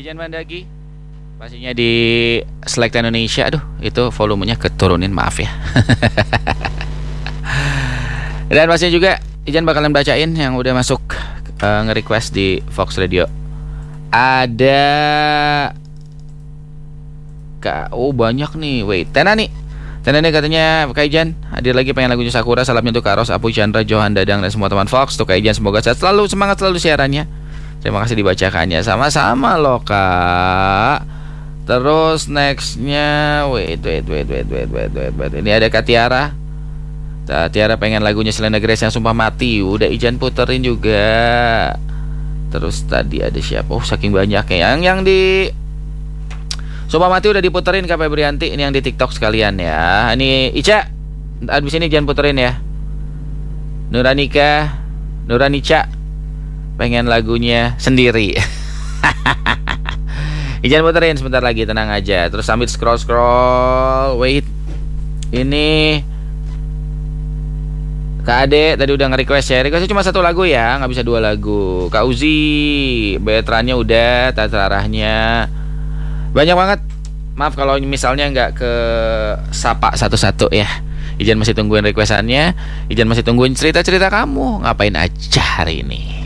Ijan Mandagi pastinya di Select Indonesia. Aduh, itu volumenya keturunin, maaf ya. Dan pastinya juga Ijan bakalan bacain yang udah masuk nge-request di Fox Radio. Ada banyak nih. Wait, Tena nih katanya Kak Ijan hadir lagi pengen lagunya Sakura. Salamnya untuk Kak Ros, Apu Chandra, Johan Dadang dan semua teman Fox. Tuh Kak Ijan, semoga sehat selalu, semangat selalu siarannya. Terima kasih dibacakannya. Sama-sama loh Kak. Terus nextnya wait. Ini ada Kak Tiara. Tiara pengen lagunya Selena Grace yang Sumpah Mati. Udah Ijan puterin juga. Terus tadi ada siapa? Oh, saking banyaknya. Yang di Sumpah Mati udah diputerin Kak Febrianti. Ini yang di TikTok sekalian ya. Ini Ica, abis ini jangan puterin ya. Nuranica pengen lagunya Sendiri. Ijan puterin sebentar lagi, tenang aja. Terus sambil scroll. Wait. Ini Kak Ade tadi udah nge-request ya. Requestnya cuma satu lagu ya, nggak bisa dua lagu. Kak Uzi, Betrannya udah, Tatarahnya banyak banget. Maaf kalau misalnya nggak ke sapa satu-satu ya. Ijan masih tungguin requestannya. Ijan masih tungguin cerita-cerita kamu. Ngapain aja hari ini?